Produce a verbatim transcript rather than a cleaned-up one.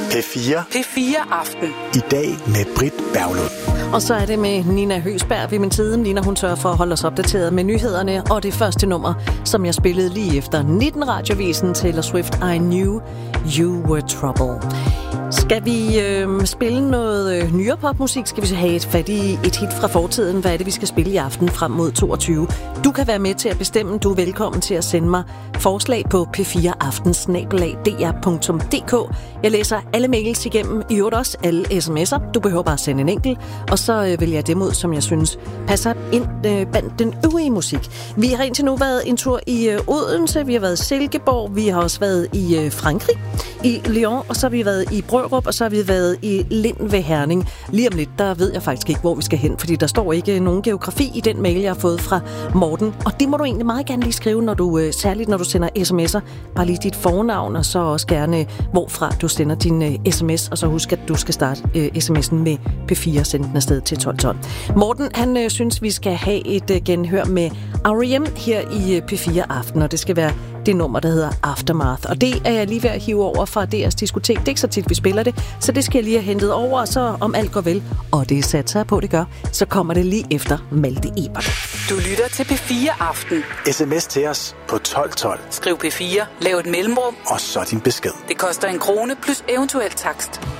P fire. P fire Aften. I dag med Britt Berglund. Og så er det med Nina Høgsberg ved min side. Nina, hun sørger for at holde os opdateret med nyhederne. Og det første nummer, som jeg spillede lige efter nitten radiovisen Taylor Swift, I Knew You Were Trouble. Skal vi øh, spille noget øh, nyere popmusik? Skal vi have et fat i et hit fra fortiden? Hvad er det, vi skal spille i aften frem mod toogtyve? Du kan være med til at bestemme. Du er velkommen til at sende mig forslag på p fire aften snabel-a d r punktum d k. Jeg læser alle mails igennem, i øvrigt også alle sms'er. Du behøver bare at sende en enkelt, og så øh, vælger jeg dem ud, som jeg synes passer ind øh, blandt den øvrige musik. Vi har indtil nu været en tur i øh, Odense, vi har været i Silkeborg, vi har også været i øh, Frankrig, i Lyon, og så har vi været i Brørup, og så har vi været i Lind ved Herning. Lige om lidt, der ved jeg faktisk ikke, hvor vi skal hen, fordi der står ikke nogen geografi i den mail, jeg har fået fra Morten. Og det må du egentlig meget gerne lige skrive, når du, øh, særligt når du sender sms'er. Bare lige dit fornavn, og så også gerne, hvorfra du sender din øh, sms. Og så husk, at du skal starte øh, sms'en med P fire, sende den afsted til tolv tolv. Morten, han øh, synes, vi skal have et øh, genhør med R E M her i øh, P fire Aften, og det skal være det nummer, der hedder Aftermath. Og det er jeg lige ved at hive over fra D R's diskotek. Det er ikke så tit, vi spiller det, så det skal jeg lige have hentet over, og så om alt går vel, og det satser jeg på, det gør, så kommer det lige efter Malte Ebert. Du lytter til P fire Aften. Sms til os på tolv tolv. Skriv P fire, lav et mellemrum, og så din besked. det koster en krone plus eventuel takst.